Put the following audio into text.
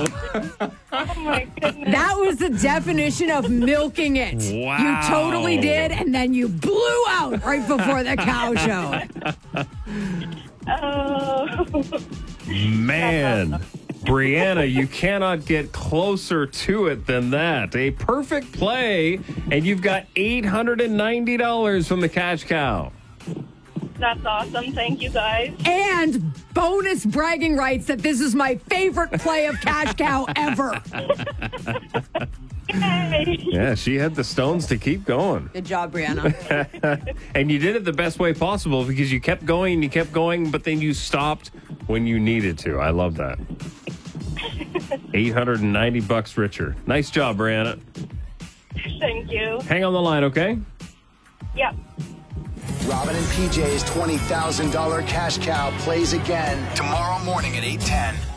Oh, my goodness. That was the definition of milking it. Wow. You totally did, and then you blew out right before the cow show. Oh. Man. Brianna, you cannot get closer to it than that. A perfect play, and you've got $890 from the cash cow. That's awesome. Thank you, guys. And bonus bragging rights that this is my favorite play of cash cow ever. Yay. Yeah, she had the stones to keep going. Good job, Brianna. And you did it the best way possible because you kept going, but then you stopped when you needed to. I love that. $890 richer. Nice job, Brianna. Thank you. Hang on the line, okay? Yep. Robin and PJ's $20,000 cash cow plays again tomorrow morning at 8:10.